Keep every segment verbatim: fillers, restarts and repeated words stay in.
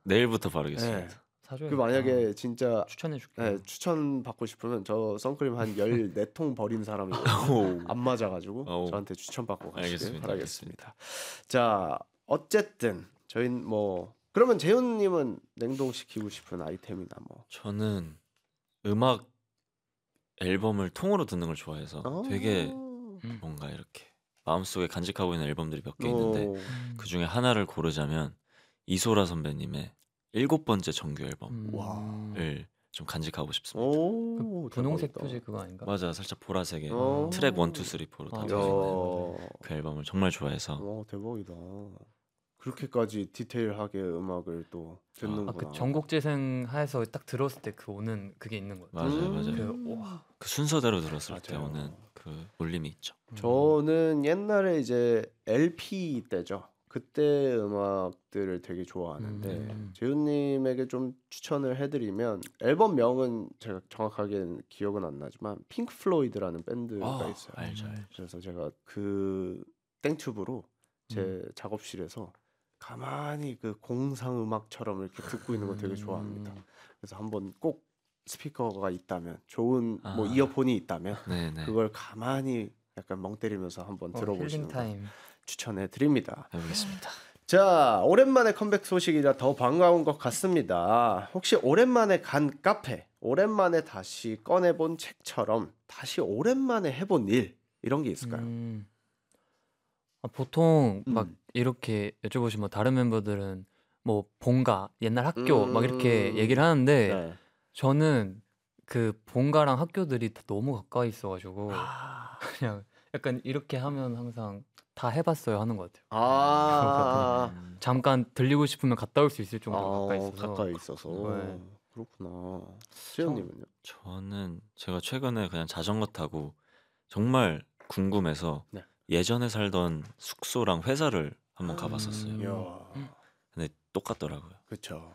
내일부터 바르겠습니다. 네. 사줘야. 그 만약에 진짜 추천해줄게. 네, 추천 받고 싶으면 저 선크림 한 열네 통 버린 사람이거든요. 안 맞아가지고 오. 저한테 추천 받고 가시길 알겠습니다. 바라겠습니다. 자, 어쨌든 저희는 뭐 그러면 재훈님은 냉동시키고 싶은 아이템이나 뭐 저는 음악 앨범을 통으로 듣는 걸 좋아해서 어. 되게 음. 뭔가 이렇게 마음속에 간직하고 있는 앨범들이 몇 개 있는데 오. 음. 그 중에 하나를 고르자면 이소라 선배님의 일곱 번째 정규 앨범을 음. 와. 좀 간직하고 싶습니다. 오, 그 분홍색 대박이다. 표지 그거 아닌가? 맞아, 살짝 보라색의 어. 트랙 일, 이, 삼, 사로 아, 다 야. 되어 있는 그 앨범을 정말 좋아해서 와, 대박이다. 그렇게까지 디테일하게 음악을 또 듣는구나. 아, 그 전곡 재생해서 딱 들었을 때 그 오는 그게 있는 거예요. 맞아요, 음. 맞아요. 그, 와. 그 순서대로 들었을 때 맞아요. 오는 그 울림이 있죠. 저는 옛날에 이제 엘피 때죠. 그때 음악들을 되게 좋아하는데 음. 재훈님에게 좀 추천을 해드리면 앨범명은 제가 정확하게 기억은 안 나지만 핑크 플로이드라는 밴드가 아, 있어요. 알죠, 음. 알죠. 그래서 제가 그 땡튜브로 제 음. 작업실에서 가만히 그 공상 음악처럼 이렇게 듣고 있는 거 되게 좋아합니다. 음. 그래서 한번 꼭 스피커가 있다면 좋은 뭐 아. 이어폰이 있다면 네네. 그걸 가만히 약간 멍 때리면서 한번 어, 들어보시는 거 힐링 타임. 추천해 드립니다. 해보겠습니다. 자, 오랜만에 컴백 소식이라 더 반가운 것 같습니다. 혹시 오랜만에 간 카페, 오랜만에 다시 꺼내본 책처럼 다시 오랜만에 해본 일 이런 게 있을까요? 음. 아, 보통 막 음. 이렇게 여쭤보시면 다른 멤버들은 뭐 본가, 옛날 학교 막 이렇게 음. 얘기를 하는데 네. 저는 그 본가랑 학교들이 다 너무 가까이 있어가지고 아, 그냥 약간 이렇게 하면 항상 다 해봤어요 하는 것 같아요. 아, 음, 잠깐 들리고 싶으면 갔다 올 수 있을 정도로 아, 가까이 있어서. 가까이 있어서 네. 그렇구나. 재현님은요? 저는 제가 최근에 그냥 자전거 타고 정말 궁금해서 네. 예전에 살던 숙소랑 회사를 한번 가봤었어요. 음. 이야, 근데 똑같더라고요. 그렇죠.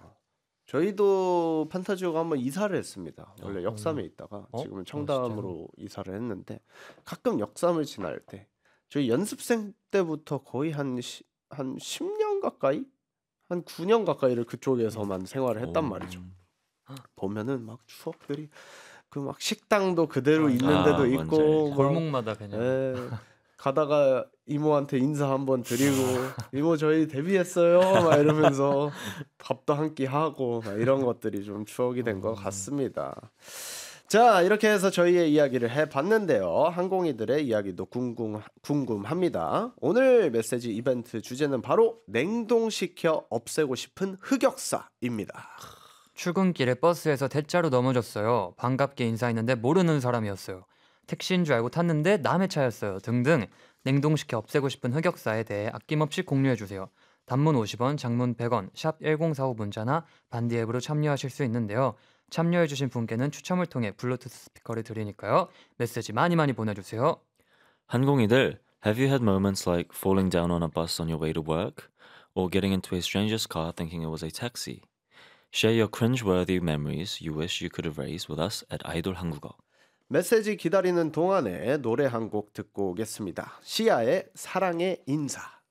저희도 판타지오가 한번 이사를 했습니다. 원래 어. 역삼에 있다가 어? 지금은 어, 청담으로 이사를 했는데 가끔 역삼을 지날 때 저희 연습생 때부터 거의 한, 시, 한 십 년 가까이? 한 구 년 가까이를 그쪽에서만 생활을 했단 오. 말이죠. 보면은 막 추억들이 그 막 식당도 그대로 아, 있는 아, 데도 뭔지 있고 알죠. 막 골목마다 그냥. 예, 가다가 이모한테 인사 한번 드리고 이모 저희 데뷔했어요 막 이러면서 밥도 한 끼 하고 막 이런 것들이 좀 추억이 된 것 같습니다. 자, 이렇게 해서 저희의 이야기를 해봤는데요. 항공이들의 이야기도 궁금, 궁금합니다. 오늘 메시지 이벤트 주제는 바로 냉동시켜 없애고 싶은 흑역사입니다. 출근길에 버스에서 대자로 넘어졌어요. 반갑게 인사했는데 모르는 사람이었어요. 택시인 줄 알고 탔는데 남의 차였어요. 등등 냉동시켜 없애고 싶은 흑역사에 대해 아낌없이 공유해주세요. 단문 오십 원, 장문 백 원, 샵 일공사오 문자나 반디 앱으로 참여하실 수 있는데요. 참여해주신 분께는 추첨을 통해 블루투스 스피커를 드리니까요. 메시지 많이 많이 보내주세요. 항공이들, have you had moments like falling down on a bus on your way to work or getting into a stranger's car thinking it was a taxi? Share your cringe-worthy memories you wish you could erase with us at 아이돌 한국어. 메시지 기다리는 동안에 노래 한 곡 듣고 오겠습니다. 시아의 사랑의 인사.